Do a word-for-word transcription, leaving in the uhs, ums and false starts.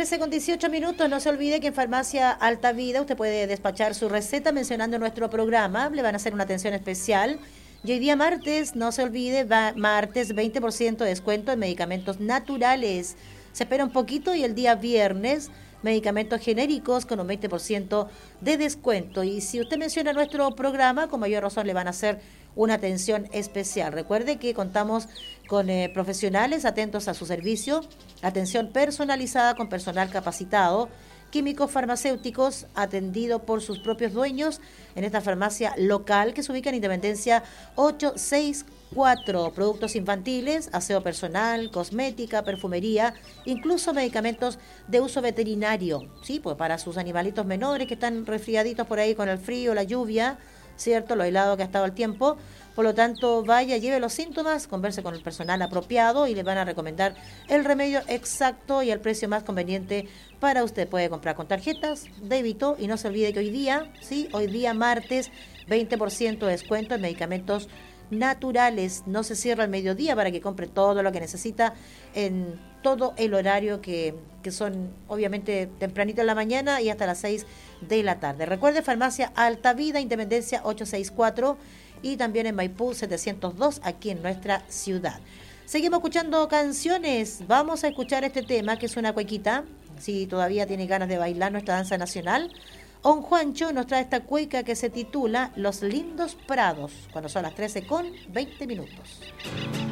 trece con dieciocho minutos. No se olvide que en Farmacia Alta Vida usted puede despachar su receta mencionando nuestro programa. Le van a hacer una atención especial. Y hoy día martes, no se olvide, va, martes veinte por ciento de descuento en medicamentos naturales. Se espera un poquito y el día viernes, medicamentos genéricos con un veinte por ciento de descuento. Y si usted menciona nuestro programa, con mayor razón le van a hacer una atención especial. Recuerde que contamos con eh, profesionales atentos a su servicio, atención personalizada con personal capacitado, químicos farmacéuticos atendido por sus propios dueños en esta farmacia local que se ubica en Independencia ochocientos sesenta y cuatro. Productos infantiles, aseo personal, cosmética, perfumería, incluso medicamentos de uso veterinario, sí, pues para sus animalitos menores que están resfriaditos por ahí con el frío, la lluvia, ¿cierto? Lo helado que ha estado el tiempo. Por lo tanto, vaya, lleve los síntomas, converse con el personal apropiado y le van a recomendar el remedio exacto y el precio más conveniente para usted. Puede comprar con tarjetas, débito, y no se olvide que hoy día, sí, hoy día martes, veinte por ciento de descuento en medicamentos naturales. No se cierra al mediodía para que compre todo lo que necesita en todo el horario que, que son obviamente tempranito en la mañana y hasta las seis de la tarde. Recuerde, Farmacia Alta Vida, Independencia ochocientos sesenta y cuatro y también en Maipú setecientos dos aquí en nuestra ciudad. Seguimos escuchando canciones. Vamos a escuchar este tema que es una cuequita. Si todavía tiene ganas de bailar nuestra danza nacional, Don Juancho nos trae esta cueca que se titula Los lindos prados, cuando son las trece con veinte minutos.